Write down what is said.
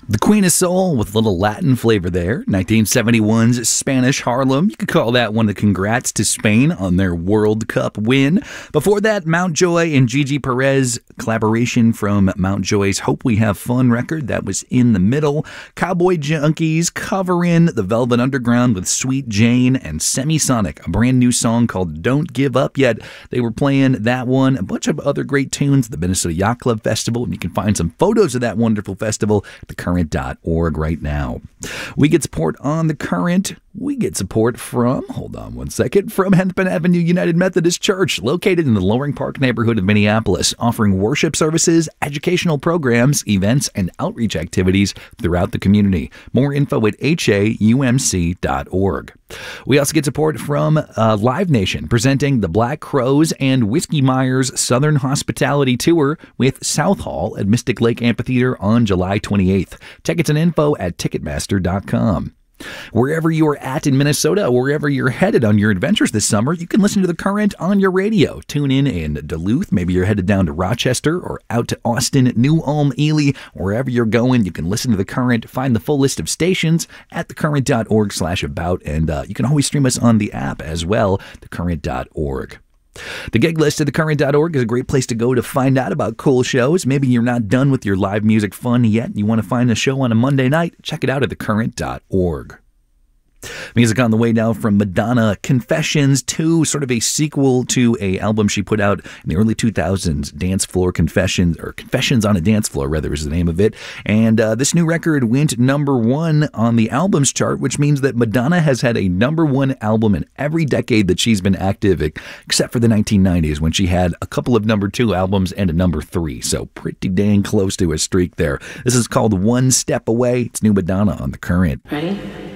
The Queen of Soul with a little Latin flavor there. 1971's Spanish Harlem. You could call that one a congrats to Spain on their World Cup win. Before that, Mountjoy and Gigi Perez collaboration from Mountjoy's Hope We Have Fun record. That was in the middle. Cowboy Junkies covering the Velvet Underground with Sweet Jane and Semisonic, a brand new song called Don't Give Up Yet. They were playing that one, a bunch of other great tunes at the Minnesota Yacht Club Festival, and you can find some photos of that wonderful festival at thecurrent.org right now. We get support on The Current. We get support from, from Hennepin Avenue United Methodist Church, located in the Loring Park neighborhood of Minneapolis, offering worship services, educational programs, events, and outreach activities throughout the community. More info at haumc.org. We also get support from Live Nation, presenting the Black Crows and Whiskey Myers Southern Hospitality Tour with South Hall at Mystic Lake Amphitheater on July 28th. Tickets and info at Ticketmaster.com. Wherever you are at in Minnesota, wherever you're headed on your adventures this summer, you can listen to The Current on your radio. Tune in Duluth. Maybe you're headed down to Rochester or out to Austin, New Ulm, Ely. Wherever you're going, you can listen to The Current. Find the full list of stations at thecurrent.org/about, and you can always stream us on the app as well, thecurrent.org. The gig list at thecurrent.org is a great place to go to find out about cool shows. Maybe you're not done with your live music fun yet. You want to find a show on a Monday night? Check it out at thecurrent.org. Music on the way now from Madonna, Confessions 2, sort of a sequel to an album she put out in the early 2000s, Dance Floor Confessions, or Confessions on a Dance Floor, rather, is the name of it. And this new record went #1 on the albums chart, which means that Madonna has had a #1 album in every decade that she's been active, except for the 1990s, when she had a couple of #2 albums and a #3. So pretty dang close to a streak there. This is called One Step Away. It's new Madonna on The Current. Ready?